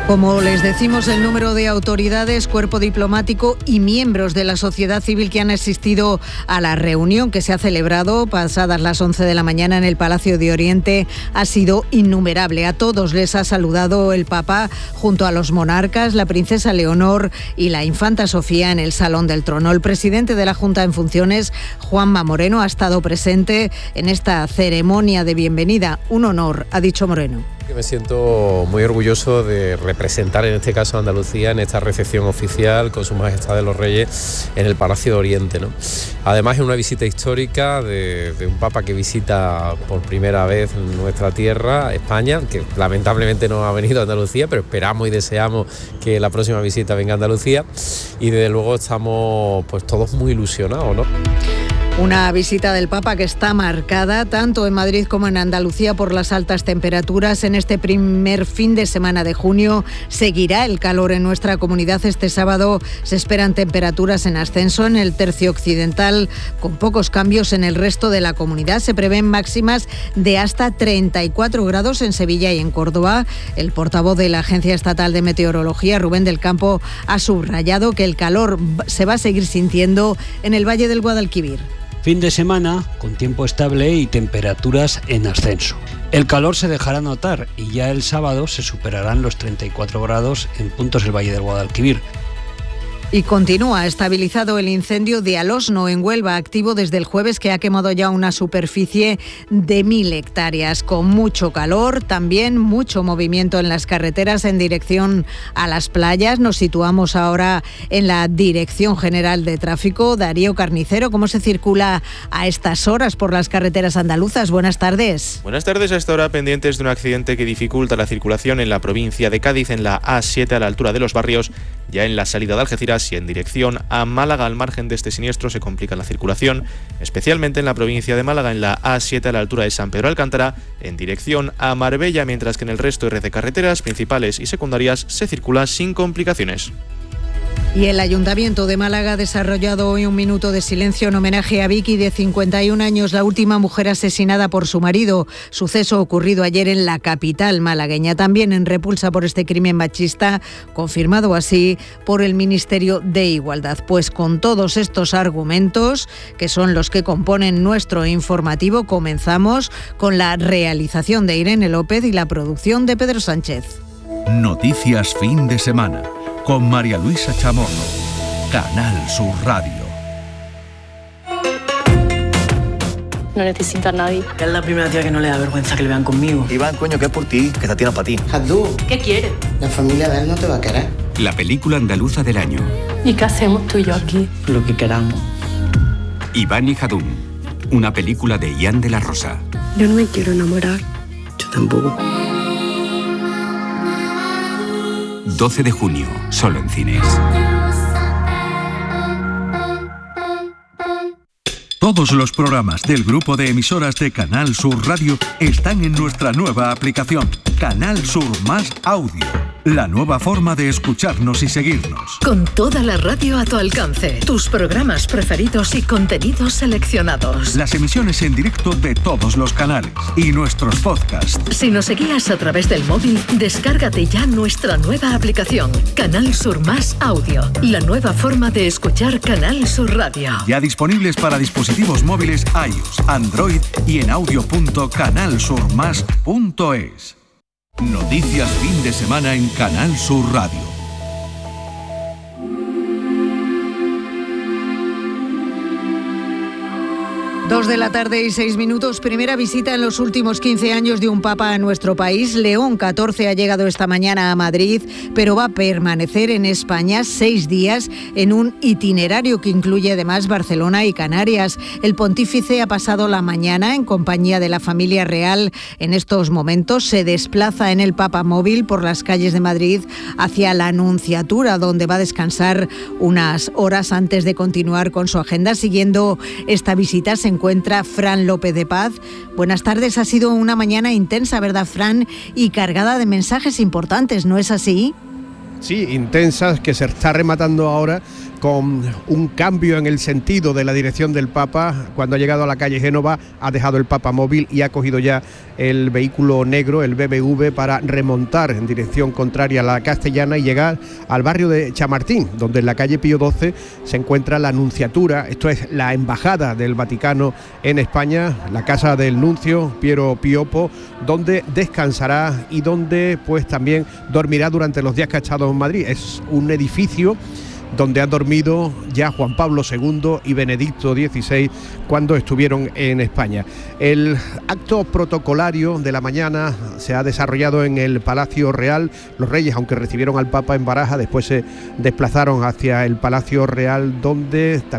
Como les decimos, el número de autoridades, cuerpo diplomático y miembros de la sociedad civil que han asistido a la reunión que se ha celebrado pasadas las 11 de la mañana en el Palacio de Oriente ha sido innumerable. A todos les ha saludado el Papa junto a los monarcas, la princesa Leonor y la infanta Sofía en el Salón del Trono. El presidente de la Junta en funciones, Juanma Moreno, ha estado presente en esta ceremonia de bienvenida. Un honor, ha dicho Moreno. Me siento muy orgulloso de representar en este caso a Andalucía en esta recepción oficial con Su Majestad de los Reyes en el Palacio de Oriente, ¿no? Además es una visita histórica de un Papa que visita por primera vez nuestra tierra, España, que lamentablemente no ha venido a Andalucía, pero esperamos y deseamos que la próxima visita venga a Andalucía y desde luego estamos pues todos muy ilusionados, ¿no? Una visita del Papa que está marcada tanto en Madrid como en Andalucía por las altas temperaturas. En este primer fin de semana de junio seguirá el calor en nuestra comunidad. Este sábado se esperan temperaturas en ascenso en el tercio occidental, con pocos cambios en el resto de la comunidad. Se prevén máximas de hasta 34 grados en Sevilla y en Córdoba. El portavoz de la Agencia Estatal de Meteorología, Rubén del Campo, ha subrayado que el calor se va a seguir sintiendo en el Valle del Guadalquivir. Fin de semana con tiempo estable y temperaturas en ascenso. El calor se dejará notar y ya el sábado se superarán los 34 grados en puntos del Valle del Guadalquivir. Y continúa estabilizado el incendio de Alosno en Huelva, activo desde el jueves, que ha quemado ya una superficie de 1.000 hectáreas. Con mucho calor, también mucho movimiento en las carreteras en dirección a las playas. Nos situamos ahora en la Dirección General de Tráfico. Darío Carnicero, ¿cómo se circula a estas horas por las carreteras andaluzas? Buenas tardes. Buenas tardes. A esta hora pendientes de un accidente que dificulta la circulación en la provincia de Cádiz, en la A7 a la altura de Los Barrios, ya en la salida de Algeciras y en dirección a Málaga. Al margen de este siniestro se complica la circulación, especialmente en la provincia de Málaga, en la A7 a la altura de San Pedro Alcántara, en dirección a Marbella, mientras que en el resto de red de carreteras principales y secundarias se circula sin complicaciones. Y el Ayuntamiento de Málaga ha desarrollado hoy un minuto de silencio en homenaje a Vicky, de 51 años, la última mujer asesinada por su marido. Suceso ocurrido ayer en la capital malagueña. También en repulsa por este crimen machista, confirmado así por el Ministerio de Igualdad. Pues con todos estos argumentos, que son los que componen nuestro informativo, comenzamos con la realización de Irene López y la producción de Pedro Sánchez. Noticias fin de semana. Con María Luisa Chamorro, Canal Sur Radio. No necesito a nadie. Es la primera tía que no le da vergüenza que le vean conmigo. Iván, coño, que es por ti, que esta tía no es para ti. Jadú, ¿Qué quieres? la familia de él no te va a querer. La película andaluza del año. ¿Y qué hacemos tú y yo aquí? Lo que queramos. Iván y Jadún, una película de Ian de la Rosa. Yo no me quiero enamorar. Yo tampoco. 12 de junio, solo en cines. Todos los programas del grupo de emisoras de Canal Sur Radio están en nuestra nueva aplicación, Canal Sur Más Audio. La nueva forma de escucharnos y seguirnos. Con toda la radio a tu alcance, tus programas preferidos y contenidos seleccionados. Las emisiones en directo de todos los canales y nuestros podcasts. Si nos seguías a través del móvil, descárgate ya nuestra nueva aplicación, Canal Sur Más Audio. La nueva forma de escuchar Canal Sur Radio. Ya disponibles para dispositivos móviles iOS, Android y en audio.canalsurmas.es. Noticias fin de semana en Canal Sur Radio. 2:06 p.m. Primera visita en los últimos 15 años de un papa a nuestro país. León XIV ha llegado esta mañana a Madrid, pero va a permanecer en España 6 días en un itinerario que incluye además Barcelona y Canarias. El pontífice ha pasado la mañana en compañía de la familia real. En estos momentos se desplaza en el Papamóvil por las calles de Madrid hacia la Nunciatura, donde va a descansar unas horas antes de continuar con su agenda. Siguiendo esta visita se encuentra Fran López de Paz. Buenas tardes, ha sido una mañana intensa, ¿verdad, Fran? Y cargada de mensajes importantes, ¿no es así? Sí, intensas, que se está rematando ahora con un cambio en el sentido de la dirección del Papa. Cuando ha llegado a la calle Génova ha dejado el Papamóvil y ha cogido ya el vehículo negro, el BBV, para remontar en dirección contraria a la Castellana y llegar al barrio de Chamartín, donde en la calle Pío XII se encuentra la Nunciatura. Esto es la Embajada del Vaticano en España, la casa del nuncio Piero Piopo, donde descansará y donde pues también dormirá durante los días que ha estado en Madrid. Es un edificio donde han dormido ya Juan Pablo II y Benedicto XVI cuando estuvieron en España. El acto protocolario de la mañana se ha desarrollado en el Palacio Real. Los reyes, aunque recibieron al Papa en Baraja, después se desplazaron hacia el Palacio Real, donde